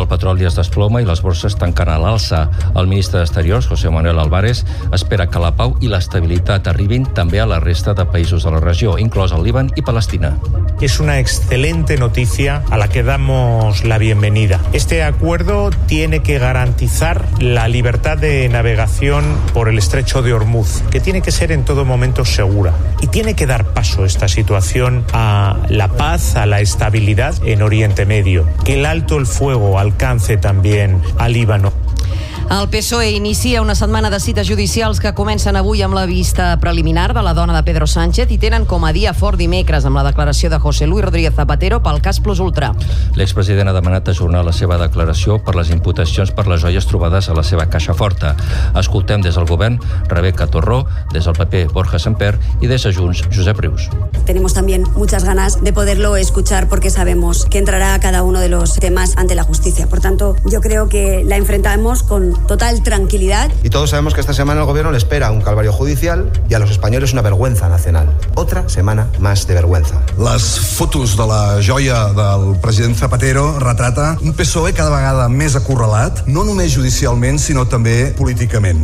del petroli es desploma i les borses tanquen a l'alça. El ministre d'Exteriors, José Manuel Álvarez, espera que la pau i l'estabilitat arribin també a la resta de països de la regió, inclòs el Líban i Palestina. Es una excelente noticia a la que damos la bienvenida. Este acuerdo tiene que garantizar la libertad de navegación por el estrecho de Hormuz, que tiene que ser en todo momento segura. Y tiene que dar paso esta situación a la paz, a la estabilidad en Oriente Medio. Que el alto el fuego alcance también al Líbano. El PSOE inicia una setmana de cites judicials que comencen avui amb la vista preliminar de la dona de Pedro Sánchez i tenen com a dia fort dimecres amb la declaració de José Luis Rodríguez Zapatero pel cas Plus Ultra. L'expresident ha demanat ajornar la seva declaració per les imputacions per les joies trobades a la seva caixa forta. Escoltem des del govern Rebeca Torró, des del PP Borja Semper i des de Junts Josep Rius. Tenemos también muchas ganas de poderlo escuchar porque sabemos que entrará cada uno de los temas ante la justicia. Por tanto, yo creo que la enfrentamos con total tranquilidad. Y todos sabemos que esta semana al gobierno le espera un calvario judicial y a los españoles una vergüenza nacional. Otra semana más de vergüenza. Les fotos de la joia del president Zapatero retrata un PSOE cada vegada més acorralat, no només judicialment, sinó també políticament.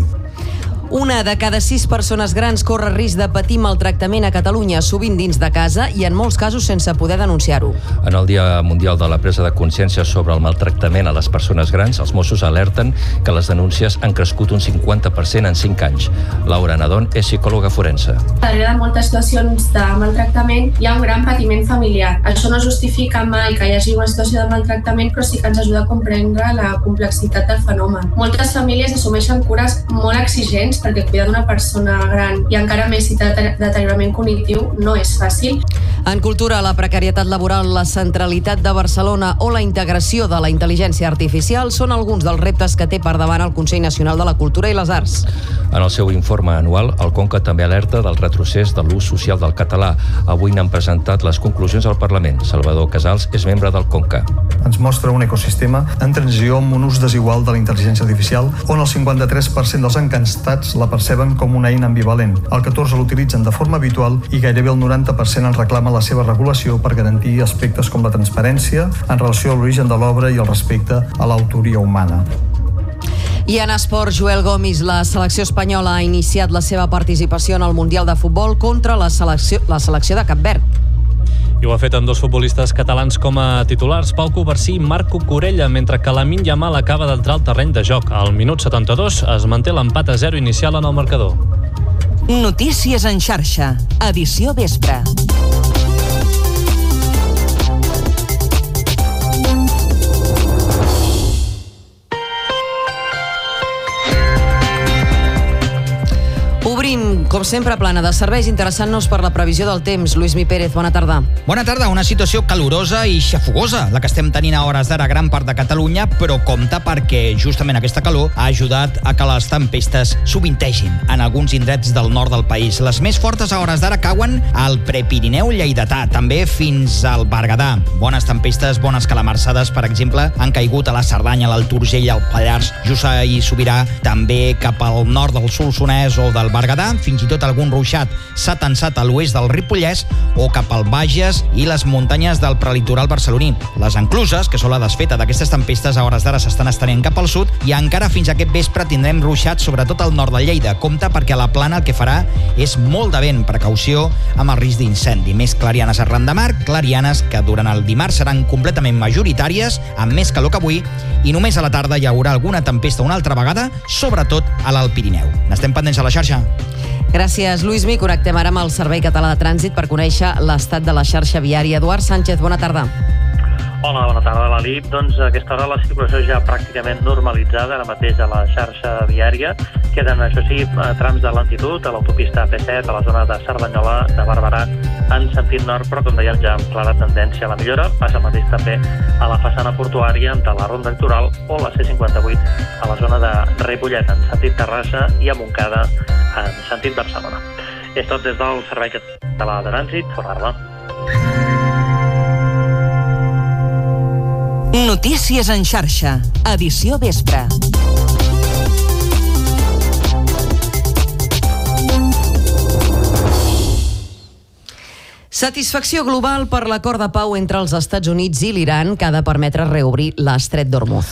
Una de cada 6 persones grans corre risc de patir maltractament a Catalunya, sovint dins de casa i en molts casos sense poder denunciar-ho. En el Dia Mundial de la Presa de Consciència sobre el maltractament a les persones grans, els Mossos alerten que les denúncies han crescut un 50% en 5 anys. Laura Nadón és psicòloga forense. Darrere de moltes situacions de maltractament hi ha un gran patiment familiar. Això no justifica mai que hi hagi una situació de maltractament, però sí que ens ajuda a comprendre la complexitat del fenomen. Moltes famílies assumeixen cures molt exigents perquè cuidar d'una persona gran i encara més si té deteriorament cognitiu no és fàcil. En cultura, la precarietat laboral, la centralitat de Barcelona o la integració de la intel·ligència artificial són alguns dels reptes que té per davant el Consell Nacional de la Cultura i les Arts. En el seu informe anual, el Conca també alerta del retrocés de l'ús social del català. Avui n'han presentat les conclusions al Parlament. Salvador Casals és membre del Conca. Ens mostra un ecosistema en transició amb un ús desigual de la intel·ligència artificial, on el 53% dels encantats la perceben com una eina ambivalent. El 14% l'utilitzen de forma habitual i gairebé el 90% en reclama la seva regulació per garantir aspectes com la transparència en relació a l'origen de l'obra i el respecte a l'autoria humana. I en esport, Joel Gomis, la selecció espanyola ha iniciat la seva participació en el Mundial de Futbol contra la selecció de Cap Verd. I ho ha fet amb 2 futbolistes catalans com a titulars, Pau Covarsí i Marc Cucurella, mentre que Lamine Yamal acaba d'entrar al terreny de joc. Al minut 72 es manté l'empat a 0 inicial en el marcador. Notícies en xarxa, edició vespre. Obrim, com sempre, plana de serveis, interessant-nos per la previsió del temps. Lluís Mi Pérez, bona tarda. Bona tarda, una situació calorosa i xafogosa, la que estem tenint a hores d'ara a gran part de Catalunya, però compte perquè justament aquesta calor ha ajudat a que les tempestes sovintegin en alguns indrets del nord del país. Les més fortes a hores d'ara cauen al Prepirineu lleidatà, també fins al Berguedà. Bones tempestes, bones calamarsades, per exemple, han caigut a la Cerdanya, a l'Alt Urgell, al Pallars Jussà i Sobirà, també cap al nord del Solsonès o del Berguedà, fins i tot algun ruixat s'ha tensat a l'oest del Ripollès o cap al Bages i les muntanyes del prelitoral barceloní. Les encluses, que són la desfeta d'aquestes tempestes, a hores d'ara s'estan estenent cap al sud i encara fins aquest vespre tindrem ruixats sobretot al nord de Lleida. Compte perquè a la plana el que farà és molt de vent, precaució amb el risc d'incendi. Més clarianes arran de mar, clarianes que durant el dimarts seran completament majoritàries, amb més calor que avui, i només a la tarda hi haurà alguna tempesta una altra vegada, sobretot a l'Alt Pirineu. N'estem pendents a la xarxa. Gràcies, Lluís Mi. Connectem ara amb el Servei Català de Trànsit per conèixer l'estat de la xarxa viària. Eduard Sánchez, bona tarda. Hola, bona tarda, Lalip. Doncs a aquesta hora la circulació ja pràcticament normalitzada ara mateix a la xarxa viària. Queden, això sí, trams de lentitud a l'autopista AP7, a la zona de Cerdanyola, de Barberà, en sentit nord, però com dèiem ja amb clara tendència a la millora. Passa el mateix també a la façana portuària de la Ronda Litoral o la C58 a la zona de Ripollet, en sentit Terrassa, i a Montcada, en sentit Barcelona. És tot des del Servei Català de Trànsit. Bona tarda. Notícies en xarxa, edició vespre. Satisfacció global per l'acord de pau entre els Estats Units i l'Iran que ha de permetre reobrir l'estret d'Hormuz.